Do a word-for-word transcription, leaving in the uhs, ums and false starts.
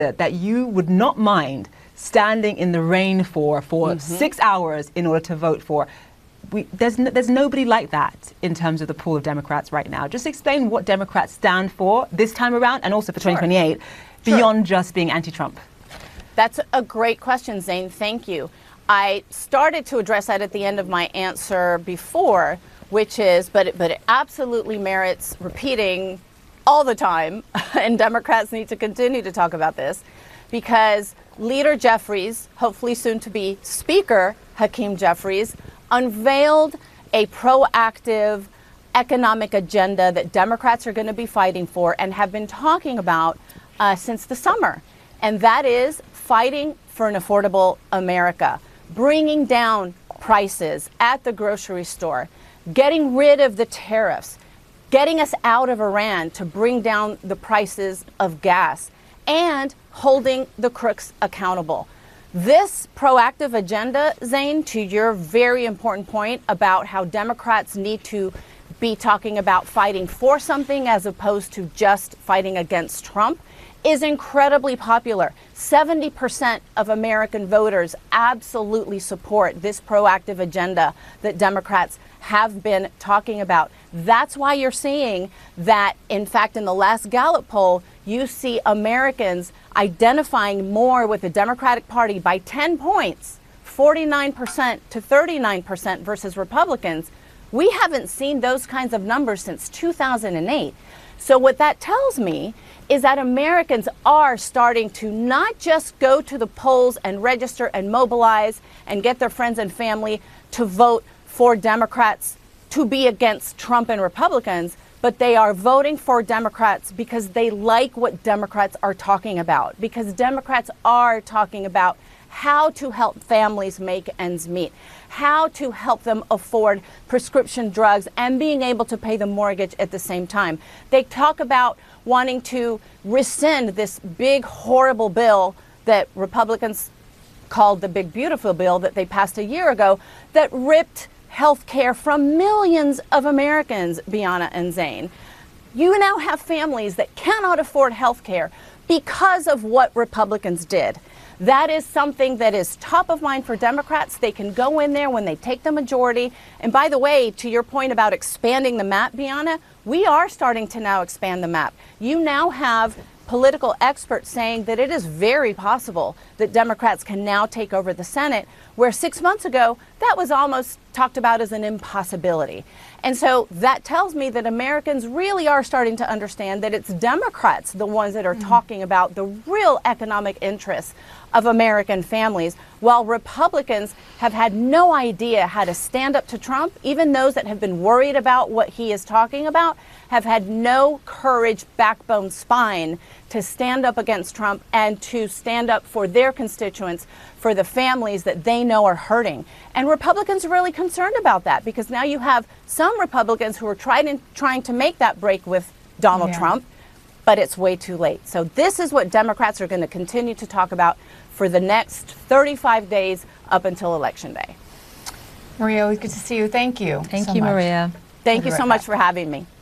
that you would not mind standing in the rain for for mm-hmm. six hours in order to vote for. We, there's, no, there's nobody like that in terms of the pool of Democrats right now. Just explain what Democrats stand for this time around and also for twenty twenty-eight, sure. beyond sure. just being anti-Trump. That's a great question, Zane. Thank you. I started to address that at the end of my answer before, which is, but it, but it absolutely merits repeating all the time, and Democrats need to continue to talk about this, because Leader Jeffries, hopefully soon to be Speaker Hakeem Jeffries, unveiled a proactive economic agenda that Democrats are going to be fighting for and have been talking about uh, since the summer. And that is fighting for an affordable America, bringing down prices at the grocery store, getting rid of the tariffs, getting us out of Iran to bring down the prices of gas, and holding the crooks accountable. This proactive agenda, Zane, to your very important point about how Democrats need to be talking about fighting for something as opposed to just fighting against Trump, is incredibly popular. seventy percent of American voters absolutely support this proactive agenda that Democrats have been talking about. That's why you're seeing that, in fact, in the last Gallup poll, you see Americans identifying more with the Democratic Party by ten points, forty-nine percent to thirty-nine percent versus Republicans. We haven't seen those kinds of numbers since two thousand eight. So what that tells me is that Americans are starting to not just go to the polls and register and mobilize and get their friends and family to vote for Democrats to be against Trump and Republicans, but they are voting for Democrats because they like what Democrats are talking about, because Democrats are talking about how to help families make ends meet, how to help them afford prescription drugs and being able to pay the mortgage at the same time. They talk about wanting to rescind this big, horrible bill that Republicans called the Big Beautiful Bill that they passed a year ago that ripped health care from millions of Americans, Bianna and Zane. You now have families that cannot afford health care because of what Republicans did. That is something that is top of mind for Democrats. They can go in there when they take the majority. And by the way, to your point about expanding the map, Bianna, we are starting to now expand the map. You now have political experts saying that it is very possible that Democrats can now take over the Senate, where six months ago, that was almost talked about as an impossibility. And so that tells me that Americans really are starting to understand that it's Democrats, the ones that are mm-hmm. talking about the real economic interests of American families, while Republicans have had no idea how to stand up to Trump. Even those that have been worried about what he is talking about have had no courage, backbone, spine to stand up against Trump and to stand up for their constituents, for the families that they know are hurting. And Republicans are really concerned about that, because now you have some Republicans who are trying, trying to make that break with Donald yeah. Trump, but it's way too late. So this is what Democrats are going to continue to talk about for the next thirty-five days up until Election Day. Maria, always good to see you. Thank you. Thank so you, much. Maria. Thank you so much for having me.